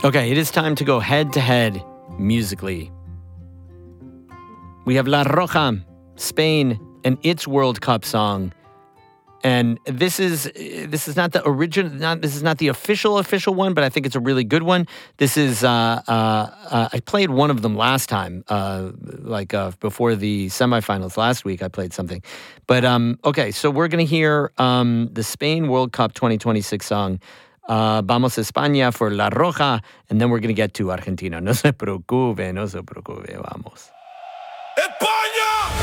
Okay, it is time to go head-to-head musically. We have La Roja, Spain, and its World Cup song. And this is not the original, this is not the official one, but I think it's a really good one. This is I played one of them last time, before the semifinals last week. I played something, but okay. So we're gonna hear the Spain World Cup 2026 song, "Vamos a España" for La Roja, and then we're gonna get to Argentina. No se preocupe, vamos.